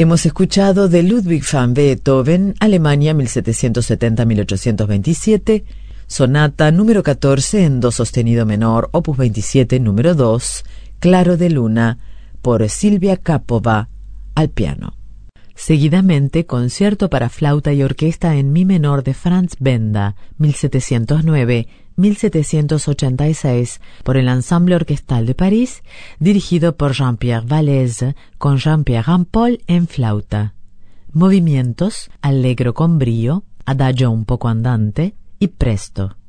Hemos escuchado de Ludwig van Beethoven, Alemania 1770-1827, sonata número 14 en do sostenido menor, opus 27, número 2, Claro de Luna, por Silvia Capova, al piano. Seguidamente, concierto para flauta y orquesta en mi menor de Franz Benda, 1709-1786, por el Ensemble Orquestal de París, dirigido por Jean-Pierre Vallès, con Jean-Pierre Rampol en flauta. Movimientos: allegro con brío, adagio un poco andante y presto.